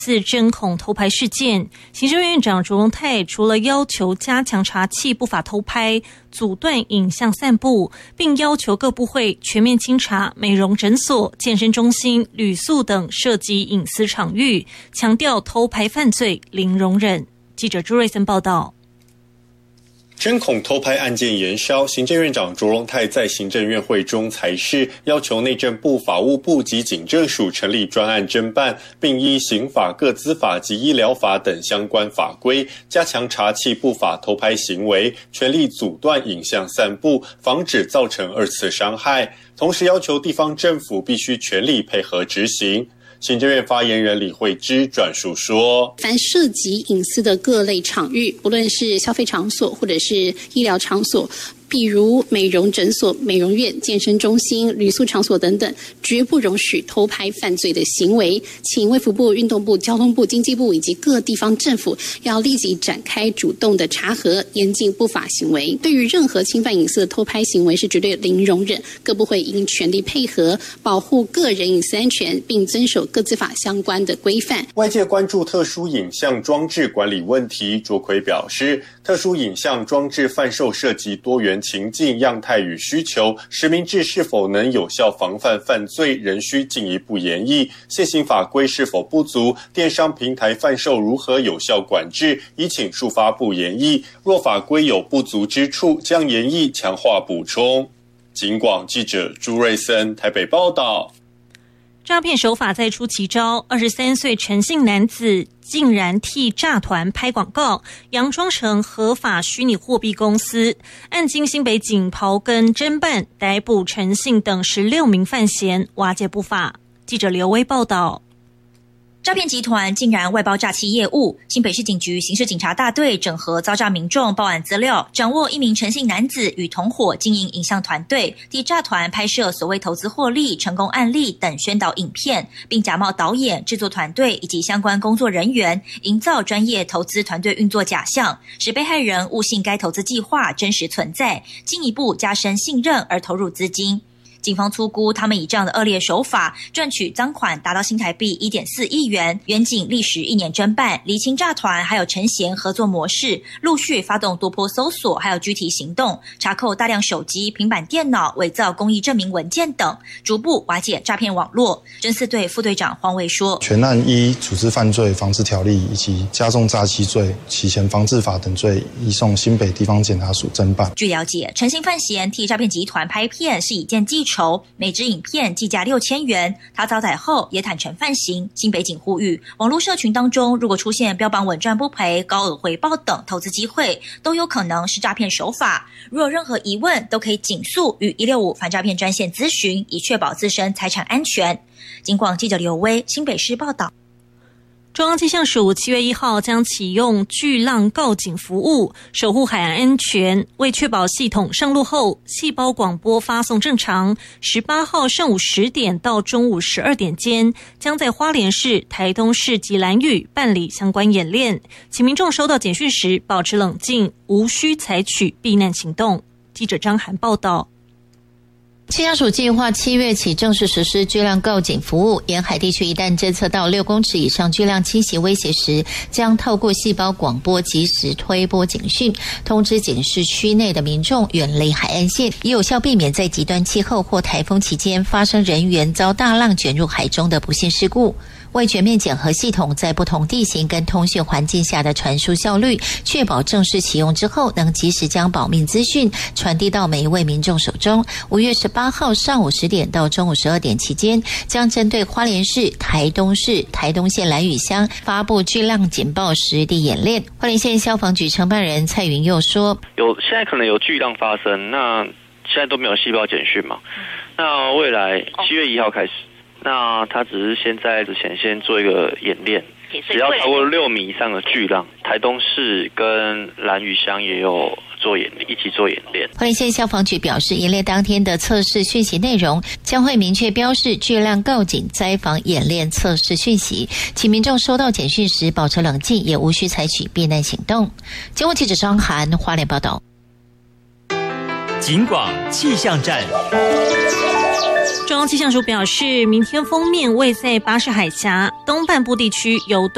自针孔偷拍事件，行政院长卓荣泰除了要求加强查缉不法偷拍、阻断影像散布，并要求各部会全面清查美容诊所、健身中心、旅宿等涉及隐私场域，强调偷拍犯罪零容忍。记者朱瑞森报道。 针孔偷拍案件延烧，行政院长卓荣泰在行政院会中裁示，要求内政部、法务部及警政署成立专案侦办，并依刑法、个资法及医疗法等相关法规，加强查缉不法偷拍行为，全力阻断影像散布，防止造成二次伤害。同时要求地方政府必须全力配合执行。行政院发言人李惠芝转述说， 凡涉及隐私的各类场域，不论是消费场所或者是医疗场所，比如美容诊所、美容院、健身中心、旅宿场所等等，绝不容许偷拍犯罪的行为。请卫福部、运动部、交通部、经济部以及各地方政府要立即展开主动的查核，严禁不法行为。对于任何侵犯隐私的偷拍行为是绝对零容忍，各部会应全力配合，保护个人隐私安全，并遵守个资法相关的规范。 外界关注特殊影像装置管理问题，卓奎表示，特殊影像装置贩售涉及多元情境、样态与需求，实名制是否能有效防范犯罪，仍需进一步研议。现行法规是否不足？电商平台贩售如何有效管制？已请数发部研议。若法规有不足之处，将研议强化补充。警广记者朱瑞森台北报道。 诈骗手法再出奇招，23岁陈姓男子竟然替诈团拍广告，佯装成合法虚拟货币公司。案经新北警刨根侦办，逮捕陈姓等16名犯嫌，瓦解不法。记者刘威报道。 诈骗集团竟然外包诈欺业务，新北市警局刑事警察大队整合遭诈民众报案资料，掌握一名陈姓男子与同伙经营影像团队，替诈团拍摄所谓投资获利、成功案例等宣导影片，并假冒导演、制作团队以及相关工作人员，营造专业投资团队运作假象，使被害人误信该投资计划真实存在，进一步加深信任而投入资金。警方粗估，他们以这样的恶劣手法赚取赃款达到新台币 1.4 亿元。远警历时1年侦办，厘清诈团还有陈嫌合作模式，陆续发动多波搜索，还有具体行动，查扣大量手机、平板电脑、伪造公益证明文件等，逐步瓦解诈骗网络。侦四队副队长黄伟说， 全案依组织犯罪防治条例以及加重诈欺罪、洗钱防治法等罪，移送新北地方检察署侦办。 据了解，陈姓犯嫌替诈骗集团拍片是以件计酬，每支影片计价6000元。他遭逮后也坦诚犯行。新北警呼吁，网络社群当中如果出现标榜稳赚不赔、高额回报等投资机会，都有可能是诈骗手法。如有任何疑问，都可以尽速与165反诈骗专线咨询，以确保自身财产安全。警广记者刘威新北市报道。中央气象署7月1号将启用巨浪告警服务，守护海岸安全。为确保系统上路后细胞广播发送正常，18号上午10点到中午12点间，将在花莲市、台东市及兰屿办理相关演练，请民众收到简讯时保持冷静，无需采取避难行动。记者张涵报道。 气象署计划7月起正式实施巨浪告警服务，沿海地区一旦侦测到6公尺以上巨浪侵袭威胁时，将透过细胞广播及时推播警讯，通知警示区内的民众远离海岸线，以有效避免在极端气候或台风期间发生人员遭大浪卷入海中的不幸事故。为全面检核系统在不同地形跟通讯环境下的传输效率，确保正式启用之后能及时将保命资讯传递到每一位民众手中。5月18号上午10点到中午12点期间，将针对花莲市、台东市、台东县兰屿乡发布巨浪警报实地演练。花莲县消防局承办人蔡云佑说， 现在可能有巨浪发生，那现在都没有细胞简讯嘛，那未来7月1号开始，那他只是先在之前先做一个演练，只要超过6米以上的巨浪，台东市跟兰屿乡也有一起做演练。 花莲县消防局表示，演练当天的测试讯息内容将会明确标示巨浪告警灾防演练测试讯息，请民众收到简讯时保持冷静，也无需采取避难行动。节目记者张涵花莲报道。 警广气象站。 中央气象署表示，明天锋面位在巴士海峡东半部地区有